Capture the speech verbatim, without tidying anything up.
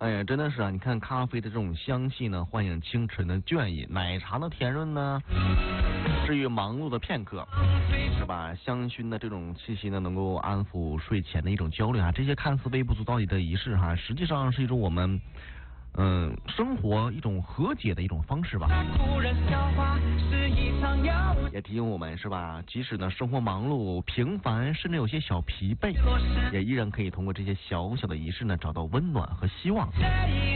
哎呀，真的是啊！你看咖啡的这种香气呢，唤醒清晨的倦意；奶茶的甜润呢，治愈忙碌的片刻，是吧？香薰的这种气息呢，能够安抚睡前的一种焦虑啊。这些看似微不足道的仪式哈，实际上是一种我们嗯生活一种和解的一种方式吧。也提醒我们是吧？即使呢生活忙碌、平凡，甚至有些小疲惫，也依然可以通过这些小小的仪式呢，找到温暖和希望。